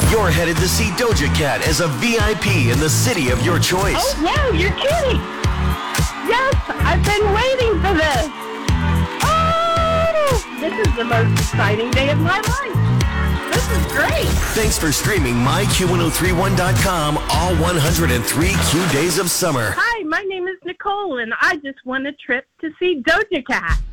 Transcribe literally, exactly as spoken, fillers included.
You're headed to see Doja Cat as a V I P in the city of your choice. Oh, no, you're kidding. Yes, I've been waiting for this. Oh, this is the most exciting day of my life. This is great. Thanks for streaming my Q ten thirty-one dot com all one hundred three Q days of summer. Hi, my name is Nicole, and I just won a trip to see Doja Cat.